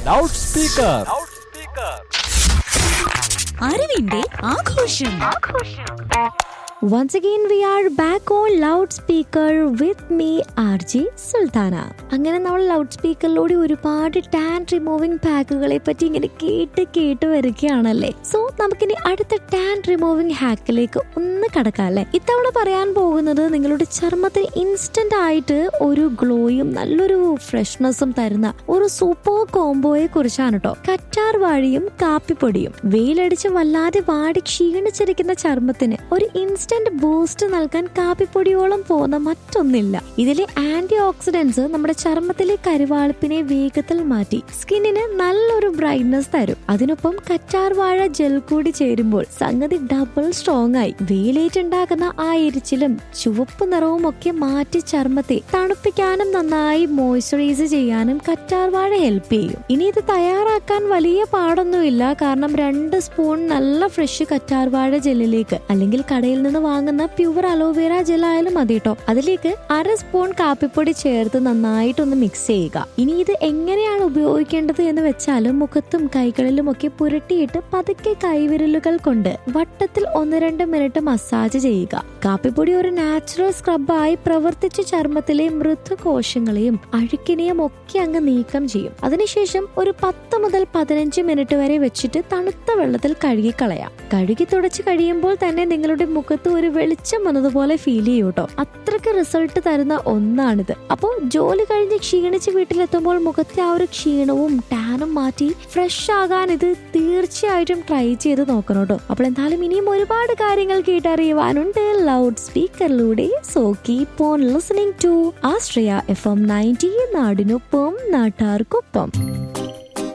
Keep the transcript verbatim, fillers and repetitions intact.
Loud speaker. അറിവിന്റെ ആഘോഷം. Once again we are back on loudspeaker with me R J Sultana. അങ്ങനെ നമ്മൾ loud സ്പീക്കറിലൂടെ ഒരുപാട് ടാൻ റിമൂവിംഗ് പാക്കുകളെ പറ്റി ഇങ്ങനെ കേട്ട് കേട്ട് വരികയാണല്ലേ. സോ നമുക്കിനി അടുത്ത ടാൻ റിമൂവിംഗ് ഹാക്കിലേക്ക് ഒന്ന് കടക്കാം അല്ലേ. ഇത്തവണ പറയാൻ പോകുന്നത് നിങ്ങളുടെ ചർമ്മത്തിന് ഇൻസ്റ്റന്റ് ആയിട്ട് ഒരു ഗ്ലോയും നല്ലൊരു ഫ്രഷ്നെസ്സും തരുന്ന ഒരു സൂപ്പർ കോംബോയെ കുറിച്ചാണ് കേട്ടോ. കറ്റാർ വാഴയും കാപ്പിപ്പൊടിയും. വെയിലടിച്ച് വല്ലാതെ വാടി ക്ഷീണിച്ചിരിക്കുന്ന ചർമ്മത്തിന് ഒരു ഇൻസ്റ്റന്റ് ബൂസ്റ്റ് നൽകാൻ കാപ്പിപ്പൊടിയോളം പോകുന്ന മറ്റൊന്നില്ല. ഇതിലെ ആന്റി ഓക്സിഡൻസ് നമ്മുടെ ചർമ്മത്തിലെ കരുവാളിപ്പിനെ വേഗത്തിൽ മാറ്റി സ്കിന്നിന് നല്ലൊരു ബ്രൈറ്റ്നസ് തരും. അതിനൊപ്പം കറ്റാർ വാഴ ജെൽ കൂടി ചേരുമ്പോൾ സംഗതി ഡബിൾ സ്ട്രോങ് ആയി. വെയിലേറ്റുണ്ടാകുന്ന ആ എരിച്ചിലും ചുവപ്പ് നിറവും ഒക്കെ മാറ്റി ചർമ്മത്തെ തണുപ്പിക്കാനും നന്നായി മോയ്സ്ചറൈസ് ചെയ്യാനും കറ്റാർ വാഴ ഹെൽപ്പ് ചെയ്യും. ഇനി ഇത് തയ്യാറാക്കാൻ വലിയ പാടൊന്നുമില്ല. കാരണം രണ്ട് സ്പൂൺ നല്ല ഫ്രഷ് കറ്റാർ വാഴ ജെല്ലിലേക്ക് അല്ലെങ്കിൽ കടയിൽ നിന്ന് വാങ്ങുന്ന പ്യുവർ അലോവേര ജെൽ ആയാലും മതി കേട്ടോ. അതിലേക്ക് അര സ്പൂൺ കാപ്പിപ്പൊടി ചേർത്ത് നന്നായിട്ടൊന്ന് മിക്സ് ചെയ്യുക. ഇനി ഇത് എങ്ങനെയാണ് ഉപയോഗിക്കേണ്ടത് എന്ന് വെച്ചാൽ മുഖത്തും കൈകളിലും ഒക്കെ പുരട്ടിയിട്ട് പതുക്കെ കൈവിരലുകൾ കൊണ്ട് വട്ടത്തിൽ ഒന്ന് രണ്ട് മിനിറ്റ് മസാജ് ചെയ്യുക. കാപ്പിപ്പൊടി ഒരു നാച്ചുറൽ സ്ക്രബായി പ്രവർത്തിച്ച് ചർമ്മത്തിലെ മൃദുകോശങ്ങളെയും അഴുക്കിനെയും ഒക്കെ അങ്ങ് നീക്കം ചെയ്യും. അതിനുശേഷം ഒരു പത്ത് മുതൽ പതിനഞ്ച് മിനിറ്റ് വരെ വെച്ചിട്ട് തണുത്ത വെള്ളത്തിൽ കഴുകിക്കളയാം. കഴുകി തുടച്ച് കഴിയുമ്പോൾ തന്നെ നിങ്ങളുടെ മുഖത്ത് ഒരു വെളിച്ചം വന്നതുപോലെ ഫീൽ ചെയ്യും കേട്ടോ. അത്രയ്ക്ക് റിസൾട്ട് തരുന്ന ഒന്നാണിത്. അപ്പോൾ ജോലി കഴിഞ്ഞ് ക്ഷീണിച്ച് വീട്ടിലെത്തുമ്പോൾ മുഖത്തെ ആ ഒരു ക്ഷീണവും ടാനും മാറ്റി ഫ്രഷ് ആകാൻ ഇത് തീർച്ചയായിട്ടും ട്രൈ ചെയ്ത് നോക്കണം കേട്ടോ. അപ്പോൾ എന്തായാലും ഇനിയും ഒരുപാട് കാര്യങ്ങൾ കേട്ടറിയുവാനുണ്ട് loud സ്പീക്കറിലൂടെ. So keep on listening to Ashraya F M ninety, നാടിനൊപ്പം നാട്ടാർക്കൊപ്പം.